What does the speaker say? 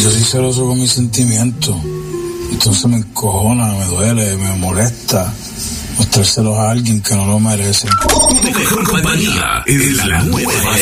Yo soy celoso con mis sentimientos. Entonces me encojona, me duele, me molesta mostrárselos a alguien que no lo merece. Tu mejor compañía es la nueva